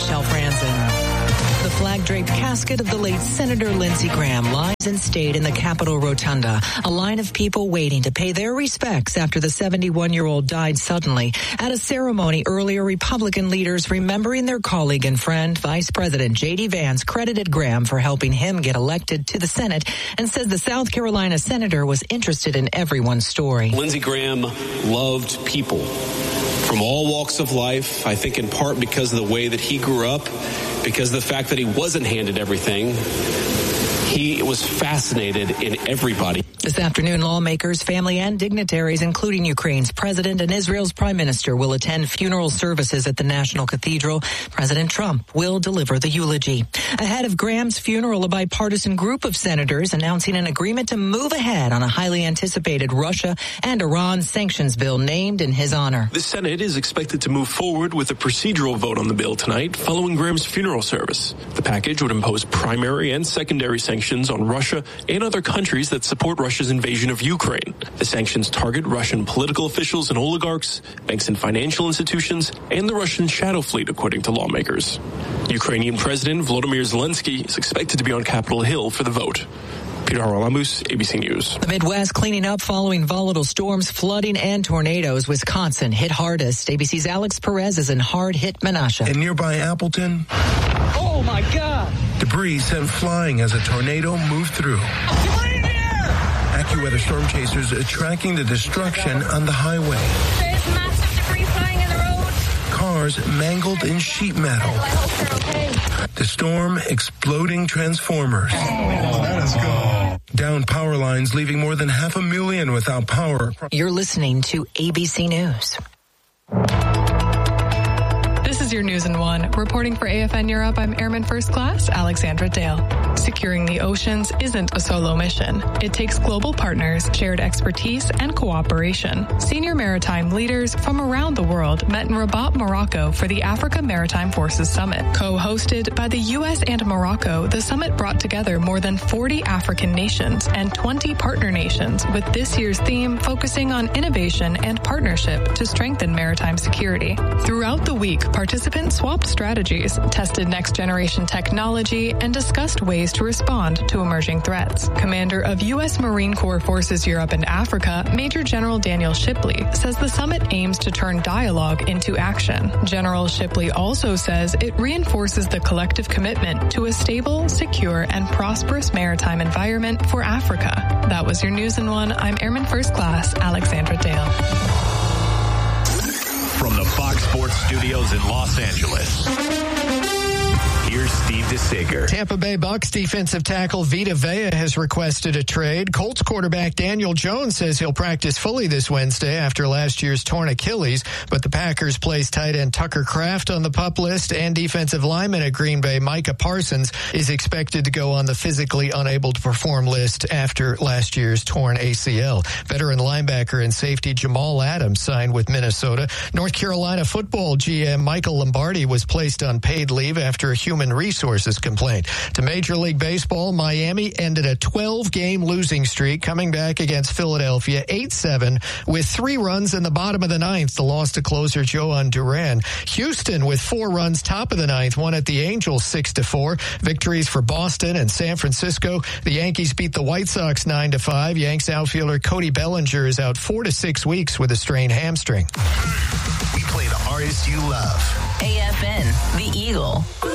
Michelle Franzen. The flag-draped casket of the late Senator Lindsey Graham lies in state in the Capitol Rotunda. A line of people waiting to pay their respects after the 71-year-old died suddenly. At a ceremony earlier, Republican leaders remembering their colleague and friend, Vice President J.D. Vance, credited Graham for helping him get elected to the Senate and says the South Carolina senator was interested in everyone's story. Lindsey Graham loved people from all walks of life, I think in part because of the way that he grew up, because of the fact that he wasn't handed everything. He was fascinated in everybody. This afternoon, lawmakers, family, and dignitaries, including Ukraine's president and Israel's prime minister, will attend funeral services at the National Cathedral. President Trump will deliver the eulogy. Ahead of Graham's funeral, a bipartisan group of senators announcing an agreement to move ahead on a highly anticipated Russia and Iran sanctions bill named in his honor. The Senate is expected to move forward with a procedural vote on the bill tonight following Graham's funeral service. The package would impose primary and secondary sanctions on Russia and other countries that support Russia's invasion of Ukraine. The sanctions target Russian political officials and oligarchs, banks and financial institutions, and the Russian shadow fleet, according to lawmakers. Ukrainian President Volodymyr Zelensky is expected to be on Capitol Hill for the vote. Peter Haralamus, ABC News. The Midwest cleaning up following volatile storms, flooding, and tornadoes. Wisconsin hit hardest. ABC's Alex Perez is in hard-hit Menasha. In nearby Appleton, oh my God! Debris sent flying as a tornado moved through. AccuWeather storm chasers are tracking the destruction on the highway. There's massive debris flying in the road. Cars mangled in sheet metal. I hope they're okay. The storm exploding transformers. Let us go. Down power lines, leaving more than 500,000 without power. You're listening to ABC News. This is your News in One. Reporting for AFN Europe, I'm Airman First Class Alexandra Dale. Securing the oceans isn't a solo mission. It takes global partners, shared expertise, and cooperation. Senior maritime leaders from around the world met in Rabat, Morocco for the Africa Maritime Forces Summit. Co-hosted by the U.S. and Morocco, the summit brought together more than 40 African nations and 20 partner nations, with this year's theme focusing on innovation and partnership to strengthen maritime security. Throughout the week, participants swapped strategies, tested next-generation technology, and discussed ways to respond to emerging threats. Commander of U.S. Marine Corps Forces Europe and Africa, Major General Daniel Shipley, says the summit aims to turn dialogue into action. General Shipley also says it reinforces the collective commitment to a stable, secure, and prosperous maritime environment for Africa. That was your News in One. I'm Airman First Class Alexandra Dale. From the Fox Sports Studios in Los Angeles, here's Steve DeSager. Tampa Bay Bucs defensive tackle Vita Vea has requested a trade. Colts quarterback Daniel Jones says he'll practice fully this Wednesday after last year's torn Achilles, but the Packers placed tight end Tucker Kraft on the PUP list, and defensive lineman at Green Bay Micah Parsons is expected to go on the physically unable to perform list after last year's torn ACL. Veteran linebacker and safety Jamal Adams signed with Minnesota. North Carolina football GM Michael Lombardi was placed on paid leave after a human resources complaint. To Major League Baseball, Miami ended a 12-game losing streak, coming back against Philadelphia 8-7 with 3 runs in the bottom of the ninth. The loss to closer Joan Duran. Houston with 4 runs top of the ninth won at the Angels 6-4. Victories for Boston and San Francisco. The Yankees beat the White Sox 9-5. Yanks outfielder Cody Bellinger is out 4 to 6 weeks with a strained hamstring. We play the artists you love. AFN, The Eagle.